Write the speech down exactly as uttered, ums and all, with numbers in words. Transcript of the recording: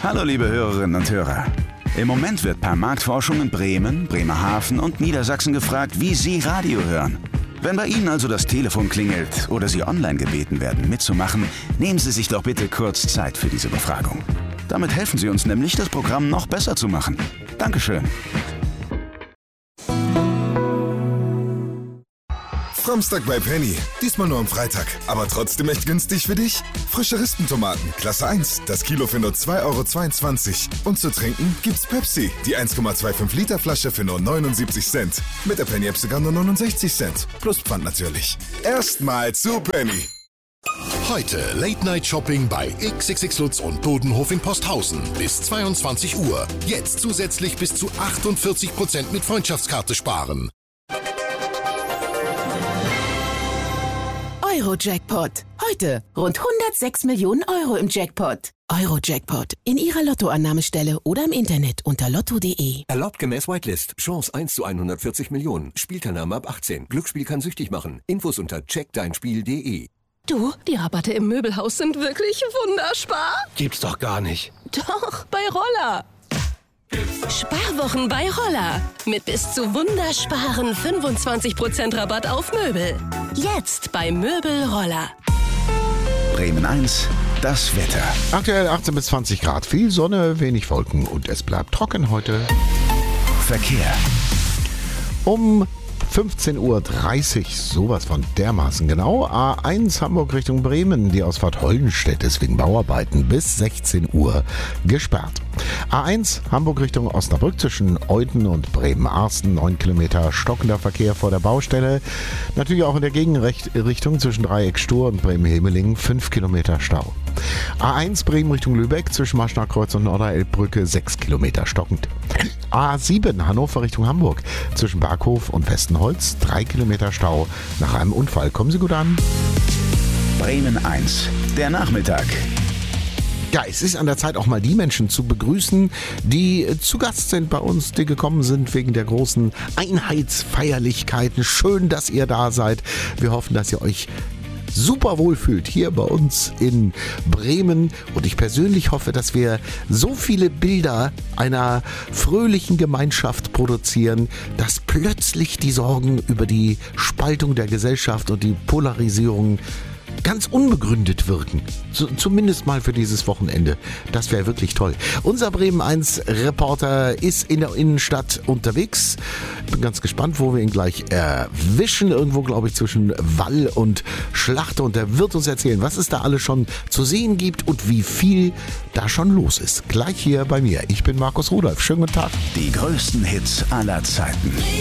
Hallo liebe Hörerinnen und Hörer. Im Moment wird per Marktforschung in Bremen, Bremerhaven und Niedersachsen gefragt, wie Sie Radio hören. Wenn bei Ihnen also das Telefon klingelt oder Sie online gebeten werden, mitzumachen, nehmen Sie sich doch bitte kurz Zeit für diese Befragung. Damit helfen Sie uns nämlich, das Programm noch besser zu machen. Dankeschön. Samstag bei Penny. Diesmal nur am Freitag. Aber trotzdem echt günstig für dich. Frische Rispentomaten, Klasse eins. Das Kilo für nur zwei Euro zweiundzwanzig. Und zu trinken gibt's Pepsi. Die eins Komma fünfundzwanzig Liter Flasche für nur neunundsiebzig Cent. Mit der Penny-App sogar nur neunundsechzig Cent. Plus Pfand natürlich. Erstmal zu Penny. Heute Late Night Shopping bei X X X Lutz und Bodenhof in Posthausen bis zweiundzwanzig Uhr. Jetzt zusätzlich bis zu achtundvierzig Prozent mit Freundschaftskarte sparen. Euro-Jackpot. Heute rund hundertsechs Millionen Euro im Jackpot. Euro-Jackpot. In Ihrer Lottoannahmestelle oder im Internet unter lotto punkt de. Erlaubt gemäß Whitelist. Chance eins zu hundertvierzig Millionen. Spielteilnahme ab achtzehn. Glücksspiel kann süchtig machen. Infos unter check dein spiel punkt de. Du, die Rabatte im Möbelhaus sind wirklich wunderspar. Gibt's doch gar nicht. Doch, bei Roller. Sparwochen bei Roller. Mit bis zu wundersparen fünfundzwanzig Prozent Rabatt auf Möbel. Jetzt bei Möbel Roller. Bremen eins, das Wetter. Aktuell achtzehn bis zwanzig Grad, viel Sonne, wenig Wolken und es bleibt trocken heute. Verkehr. Um fünfzehn Uhr dreißig, sowas von dermaßen genau. A eins Hamburg Richtung Bremen, die Ausfahrt Hollenstedt ist wegen Bauarbeiten bis sechzehn Uhr gesperrt. A eins Hamburg Richtung Osnabrück zwischen Euden und Bremen-Arsten, neun Kilometer stockender Verkehr vor der Baustelle. Natürlich auch in der Gegenrichtung zwischen Dreieck Stur und Bremen-Hemelingen, fünf Kilometer Stau. A eins Bremen Richtung Lübeck zwischen Maschnachkreuz und Norderelbbrücke, sechs Kilometer stockend. A sieben Hannover Richtung Hamburg zwischen Berghof und Westenholz, drei Kilometer Stau nach einem Unfall. Kommen Sie gut an. Bremen eins, der Nachmittag. Ja, es ist an der Zeit, auch mal die Menschen zu begrüßen, die zu Gast sind bei uns, die gekommen sind wegen der großen Einheitsfeierlichkeiten. Schön, dass ihr da seid. Wir hoffen, dass ihr euch super wohl fühlt hier bei uns in Bremen. Und ich persönlich hoffe, dass wir so viele Bilder einer fröhlichen Gemeinschaft produzieren, dass plötzlich die Sorgen über die Spaltung der Gesellschaft und die Polarisierung ganz unbegründet wirken. Z- zumindest mal für dieses Wochenende. Das wäre wirklich toll. Unser Bremen eins Reporter ist in der Innenstadt unterwegs. Bin ganz gespannt, wo wir ihn gleich erwischen. Irgendwo, glaube ich, zwischen Wall und Schlachter. Und er wird uns erzählen, was es da alles schon zu sehen gibt und wie viel da schon los ist. Gleich hier bei mir. Ich bin Markus Rudolph. Schönen guten Tag. Die größten Hits aller Zeiten.